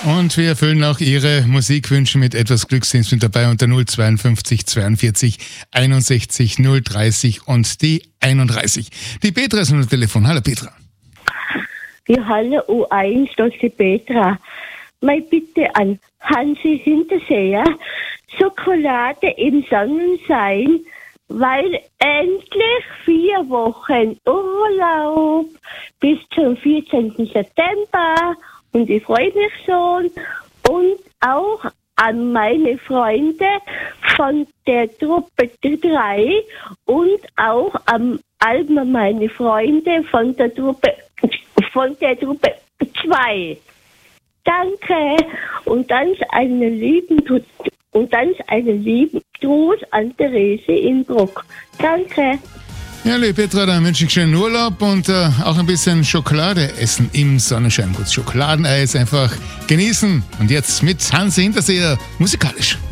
Und wir erfüllen auch Ihre Musikwünsche mit etwas Glücksdienst mit dabei unter 052 42 61 030 und die 31. Die Petra ist am Telefon. Hallo Petra. Ja, hallo U1, das ist die Petra. Meine Bitte an Hansi Hinterseher, Schokolade im Sonnenschein, weil endlich 4 Wochen Urlaub bis zum 14. September und ich freue mich schon. Und auch an meine Freunde von der Truppe 3 und auch an all meine Freunde von der Truppe 2. Danke und ganz einen lieben Gruß an Therese in Bruck. Danke. Ja, liebe Petra, dann wünsche ich schönen Urlaub und auch ein bisschen Schokolade essen im Sonnenschein. Gut, Schokoladeneis einfach genießen. Und jetzt mit Hansi Hinterseher musikalisch.